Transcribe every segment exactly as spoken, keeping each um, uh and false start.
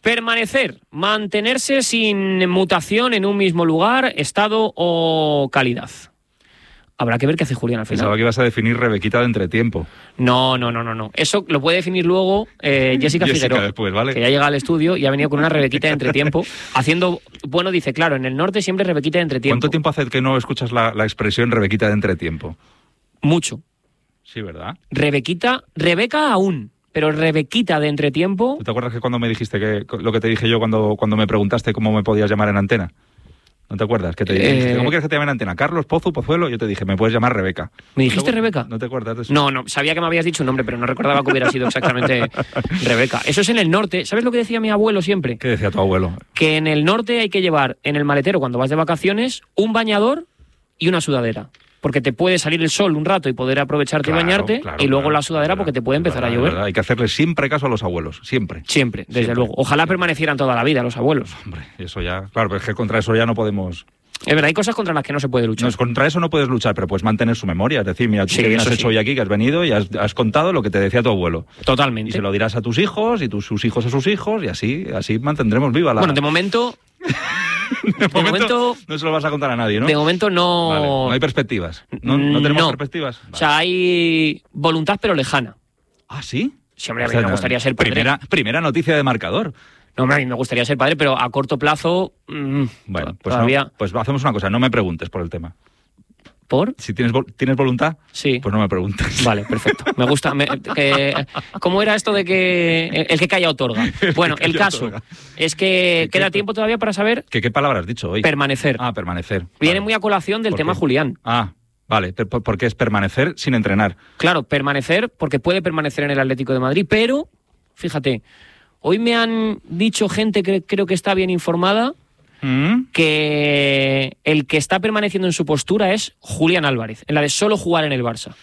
Permanecer, mantenerse sin mutación en un mismo lugar, estado o calidad. Habrá que ver qué hace Julián al final. Pensaba que ibas a definir Rebequita de entretiempo. No, no, no, no, no. Eso lo puede definir luego eh, Jessica, Jessica Figueroa, después, ¿vale? que ya llega al estudio y ha venido con una Rebequita de entretiempo, haciendo, bueno, dice, claro, en el norte siempre Rebequita de entretiempo. ¿Cuánto tiempo hace que no escuchas la, la expresión Rebequita de entretiempo? Mucho. Sí, ¿verdad? Rebequita, Rebeca aún, pero Rebequita de entretiempo... ¿Tú te acuerdas que cuando me dijiste que lo que te dije yo cuando, cuando me preguntaste cómo me podías llamar en antena? ¿No te acuerdas? Que te dije, Eh... ¿cómo quieres que te llame en antena? ¿Carlos, Pozu, Pozuelo? Yo te dije, me puedes llamar Rebeca. ¿Me dijiste ¿No te... Rebeca? ¿No te acuerdas de eso? No, no, sabía que me habías dicho un nombre, pero no recordaba que hubiera sido exactamente Rebeca. Eso es en el norte. ¿Sabes lo que decía mi abuelo siempre? ¿Qué decía tu abuelo? Que en el norte hay que llevar en el maletero, cuando vas de vacaciones, un bañador y una sudadera. Porque te puede salir el sol un rato y poder aprovecharte Claro, y bañarte, claro, y luego claro, la sudadera claro, porque te puede empezar verdad, a llover. verdad. Hay que hacerle siempre caso a los abuelos, siempre. Siempre, desde Siempre. luego. Ojalá Siempre. permanecieran toda la vida los abuelos. Hombre, eso ya... Claro, pero es que contra eso ya no podemos... Es verdad, hay cosas contra las que no se puede luchar. No, contra eso no puedes luchar, pero puedes mantener su memoria. Es decir, mira, tú Sí, que bien has eso hecho sí. hoy aquí, que has venido y has, has contado lo que te decía tu abuelo. Totalmente. Y se lo dirás a tus hijos, y tus, sus hijos a sus hijos, y así, así mantendremos viva la... Bueno, de momento... de, de momento... No se lo vas a contar a nadie, ¿no? De momento no... Vale, no hay perspectivas. ¿No, no tenemos No. perspectivas? Vale. O sea, hay voluntad pero lejana. ¿Ah, sí? Sí, hombre, a O mí sea, me gustaría ser padre. Primera, primera noticia de marcador. No, hombre, a mí me gustaría ser padre, pero a corto plazo... Mmm, Bueno, pues, todavía... no, pues hacemos una cosa, no me preguntes por el tema. ¿Por? Si tienes, vol- ¿tienes voluntad, Sí. pues no me preguntes. Vale, perfecto. Me gusta. Me, que, ¿Cómo era esto de que el, el que calla otorga? Bueno, que el calla caso otorga. es que ¿Qué- queda qué- tiempo todavía para saber ¿Qué, ¿Qué palabra has dicho hoy? permanecer. Ah, permanecer. Viene Vale. muy a colación del ¿Por tema qué? Julián. Ah, vale, pero ¿por por qué es permanecer sin entrenar? Claro, permanecer porque puede permanecer en el Atlético de Madrid, pero, fíjate, hoy me han dicho gente que creo que está bien informada ¿Mm? que el que está permaneciendo en su postura es Julián Álvarez, en la de solo jugar en el Barça.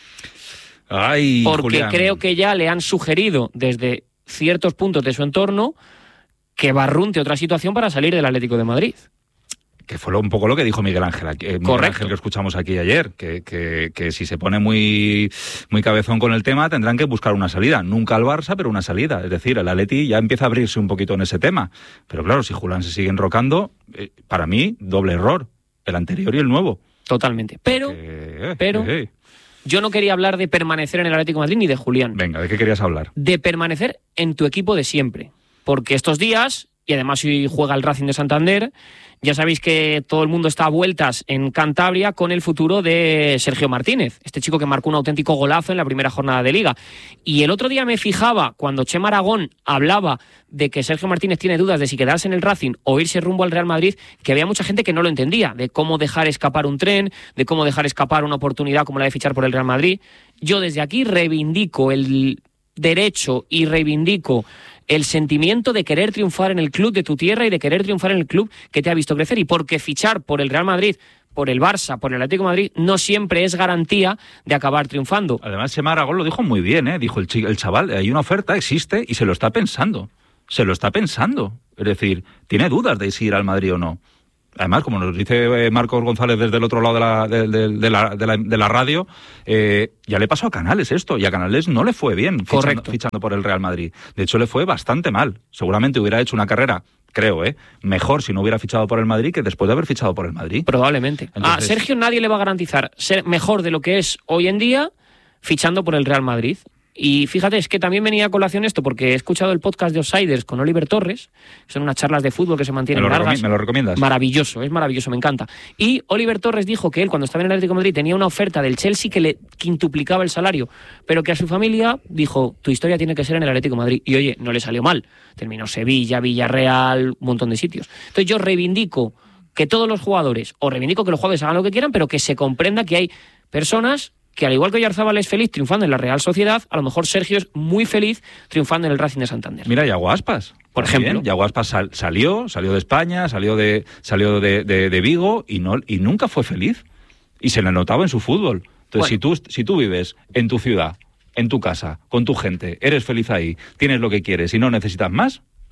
Ay, Porque Julián. creo que ya le han sugerido desde ciertos puntos de su entorno que barrunte otra situación para salir del Atlético de Madrid. Que fue lo- un poco lo que dijo Miguel Ángel, aquí- eh, Miguel Correcto. Ángel que escuchamos aquí ayer, que, que, que si se pone muy, muy cabezón con el tema tendrán que buscar una salida. Nunca al Barça, pero una salida. Es decir, el Atleti ya empieza a abrirse un poquito en ese tema. Pero claro, si Julián se sigue enrocando, eh, para mí, doble error. El anterior y el nuevo. Totalmente. Pero Porque, eh, pero- eh, eh. yo no quería hablar de permanecer en el Atlético de Madrid ni de Julián. Venga, ¿de qué querías hablar? De permanecer en tu equipo de siempre. Porque estos días, y además hoy juega el Racing de Santander, ya sabéis que todo el mundo está a vueltas en Cantabria con el futuro de Sergio Martínez, este chico que marcó un auténtico golazo en la primera jornada de Liga. Y el otro día me fijaba, cuando Chema Aragón hablaba de que Sergio Martínez tiene dudas de si quedarse en el Racing o irse rumbo al Real Madrid, que había mucha gente que no lo entendía, de cómo dejar escapar un tren, de cómo dejar escapar una oportunidad como la de fichar por el Real Madrid. Yo desde aquí reivindico el derecho y reivindico el sentimiento de querer triunfar en el club de tu tierra y de querer triunfar en el club que te ha visto crecer, y porque fichar por el Real Madrid, por el Barça, por el Atlético de Madrid no siempre es garantía de acabar triunfando. Además, Chema Aragón lo dijo muy bien, ¿eh? Dijo el, chi- el chaval, hay una oferta, existe, y se lo está pensando. Se lo está pensando. Es decir, tiene dudas de si ir al Madrid o no. Además, como nos dice eh, Marcos González desde el otro lado de la, de, de- de la, de la, de la radio, eh, ya le pasó a Canales esto, y a Canales no le fue bien fichando, Correcto. fichando por el Real Madrid. De hecho, le fue bastante mal. Seguramente hubiera hecho una carrera, creo, ¿eh? mejor si no hubiera fichado por el Madrid que después de haber fichado por el Madrid. Probablemente. Entonces- A Sergio nadie le va a garantizar ser mejor de lo que es hoy en día fichando por el Real Madrid. Y fíjate, es que también venía a colación esto, porque he escuchado el podcast de Outsiders con Oliver Torres, son unas charlas de fútbol que se ¿Me mantienen lo, largas. recomi- me lo recomiendas? Maravilloso, es maravilloso, me encanta. Y Oliver Torres dijo que él, cuando estaba en el Atlético de Madrid, tenía una oferta del Chelsea que le quintuplicaba el salario, pero que a su familia dijo, tu historia tiene que ser en el Atlético de Madrid. Y oye, no le salió mal. Terminó Sevilla, Villarreal, un montón de sitios. Entonces yo reivindico que todos los jugadores, o reivindico que los jugadores hagan lo que quieran, pero que se comprenda que hay personas que, al igual que Oyarzábal es feliz triunfando en la Real Sociedad, a lo mejor Sergio es muy feliz triunfando en el Racing de Santander. Mira, Yago Aspas. Por También. ejemplo. Yago Aspas sal- salió, salió de España, salió de salió de, de- de Vigo y no y nunca fue feliz. Y se le notaba en su fútbol. Entonces, si tú si tú vives en tu ciudad, en tu casa, con tu gente, eres feliz ahí, tienes lo que quieres y no necesitas más,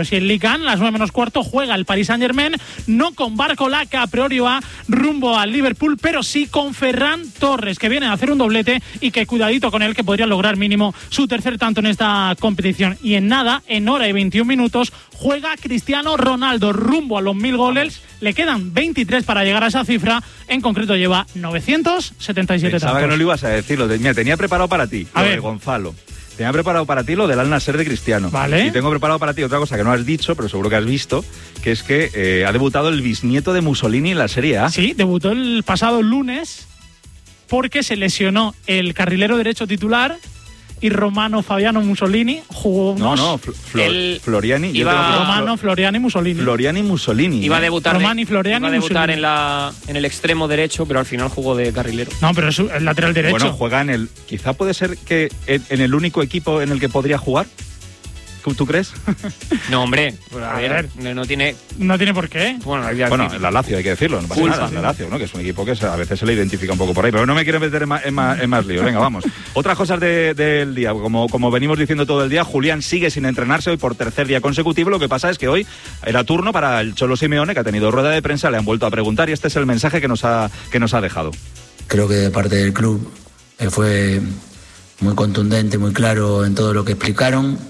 euros. Y en Ligue uno, las nueve menos cuarto, juega el Paris Saint-Germain, no con Barcola, que a priori va rumbo al Liverpool, pero sí con Ferran Torres, que viene a hacer un doblete y que cuidadito con él, que podría lograr mínimo su tercer tanto en esta competición. Y en nada, en hora y veintiún minutos, juega Cristiano Ronaldo rumbo a los mil goles. Le quedan veintitrés para llegar a esa cifra. En concreto lleva novecientos setenta y siete Pensaba tantos. que no lo ibas a decir. Lo de, mira, tenía preparado para ti, A lo ver. de Gonzalo. Tenía preparado para ti lo del Al Nassr de Cristiano. Vale. Y tengo preparado para ti otra cosa que no has dicho, pero seguro que has visto, que es que eh, ha debutado el bisnieto de Mussolini en la Serie A. Sí, debutó el pasado lunes porque se lesionó el carrilero derecho titular y Romano Fabiano Mussolini jugó No, unos... no, Fl- Flo- Él Floriani. yo iba- tengo que- Romano, Floriani, Mussolini. Floriani Mussolini. Iba a ¿eh? debutar, de- Romani, Floriani, iba a debutar Mussolini. en, la, en el extremo derecho, pero al final jugó de carrilero. No, pero es el lateral derecho. Bueno, juega en el... Quizá puede ser que en, en el único equipo en el que podría jugar. ¿Tú, tú crees? No, hombre, A a ver, ver. no no tiene... No tiene por qué. Bueno, había- Bueno, la Lazio, hay que decirlo, no pasa Culpa. nada, la Lazio, ¿no? Que es un equipo que se- a veces se le identifica un poco por ahí, pero no me quiero meter en más, en más, en más líos. Venga, vamos. Otras cosas de- del día, como, como venimos diciendo todo el día, Julián sigue sin entrenarse hoy por tercer día consecutivo. Lo que pasa es que hoy era turno para el Cholo Simeone, que ha tenido rueda de prensa, le han vuelto a preguntar y este es el mensaje que nos ha, que nos ha dejado. Creo que de parte del club eh, fue muy contundente, muy claro en todo lo que explicaron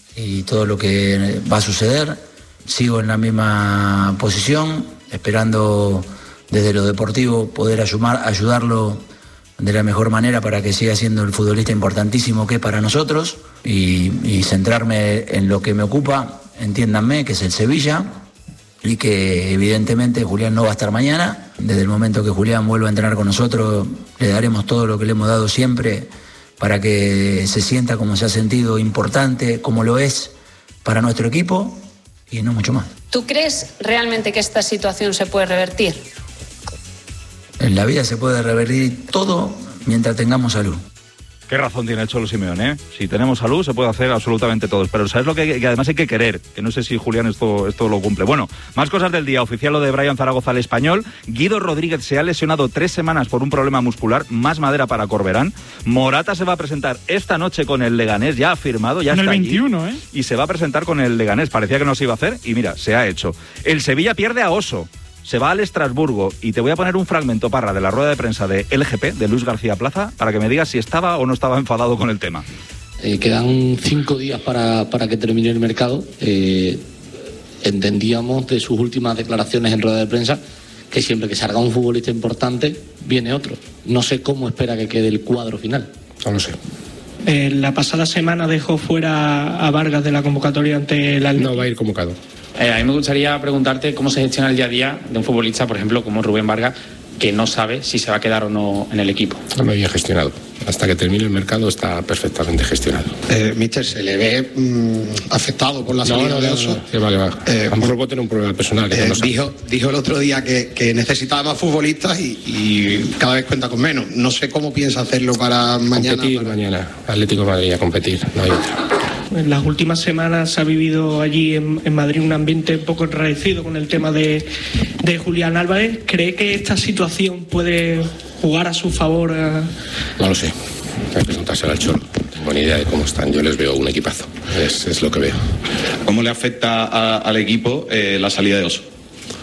y todo lo que va a suceder. Sigo en la misma posición, esperando desde lo deportivo poder ayudar, ayudarlo de la mejor manera para que siga siendo el futbolista importantísimo que es para nosotros y, y centrarme en lo que me ocupa, entiéndanme, que es el Sevilla, y que evidentemente Julián no va a estar mañana. Desde el momento que Julián vuelva a entrenar con nosotros, le daremos todo lo que le hemos dado siempre para que se sienta como se ha sentido importante, como lo es para nuestro equipo y no mucho más. ¿Tú crees realmente que esta situación se puede revertir? En la vida se puede revertir todo mientras tengamos salud. Qué razón tiene el Cholo Simeone, ¿eh? Si tenemos salud se puede hacer absolutamente todo. Pero ¿sabes lo que, que además hay que querer? Que no sé si Julián esto, esto lo cumple. Bueno, más cosas del día. Oficial lo de Brian Zaragoza al Español. Guido Rodríguez se ha lesionado tres semanas por un problema muscular. Más madera para Corberán. Morata se va a presentar esta noche con el Leganés. Ya ha firmado, ya En el está allí. veintiuno, ¿eh? Y se va a presentar con el Leganés. Parecía que no se iba a hacer y mira, se ha hecho. El Sevilla pierde a Oso. Se va al Estrasburgo y te voy a poner un fragmento, Parra, de la rueda de prensa de L G P, de Luis García Plaza, para que me digas si estaba o no estaba enfadado con el tema. Eh, quedan cinco días para, para que termine el mercado. Eh, entendíamos de sus últimas declaraciones en rueda de prensa que siempre que salga un futbolista importante, viene otro. No sé cómo espera que quede el cuadro final. No lo sé. Eh, la pasada semana dejó fuera a Vargas de la convocatoria ante el Atlético. No va a ir convocado. Eh, a mí me gustaría preguntarte cómo se gestiona el día a día de un futbolista, por ejemplo, como Rubén Vargas, que no sabe si se va a quedar o no en el equipo. No me había gestionado. Hasta que termine el mercado está perfectamente gestionado. Eh, Mister, ¿se le ve mmm, afectado por la salida no, no, de no, Oso? no. Que va, que va. Eh, a lo mejor puede tener un problema personal. que Eh, no sabe. dijo, dijo el otro día que, que necesitaba más futbolistas y, y cada vez cuenta con menos. No sé cómo piensa hacerlo para mañana. Competir para- mañana. Atlético de Madrid a competir. No hay otra. En las últimas semanas se ha vivido allí en, en Madrid un ambiente un poco enrarecido con el tema de, de Julián Álvarez. ¿Cree que esta situación puede jugar a su favor? A... No lo sé. Hay que preguntárselo al Cholo. No tengo ni idea de cómo están. Yo les veo un equipazo. Es, es lo que veo. ¿Cómo le afecta a- al equipo eh, la salida de Oso?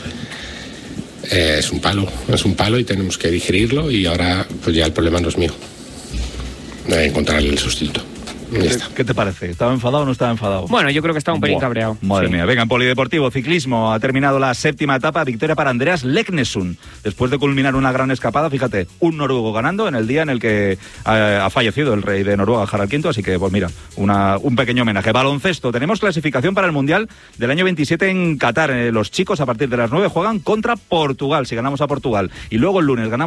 Eh, es un palo. Es un palo y tenemos que digerirlo y ahora pues ya el problema no es mío. No hay que encontrar el sustituto. Ya ¿Qué, está. qué te parece? ¿Estaba enfadado o no estaba enfadado? Bueno, yo creo que está un pelín Buah, cabreado. Madre Sí. mía. Venga, en polideportivo, ciclismo. Ha terminado la séptima etapa. Victoria para Andreas Leknesund. Después de culminar una gran escapada, fíjate, un noruego ganando en el día en el que eh, ha fallecido el rey de Noruega, Harald quinto. Así que, pues mira, una, un pequeño homenaje. Baloncesto. Tenemos clasificación para el Mundial del año veintisiete en Qatar. Eh, los chicos, a partir de las nueve, juegan contra Portugal. Si ganamos a Portugal. Y luego el lunes ganamos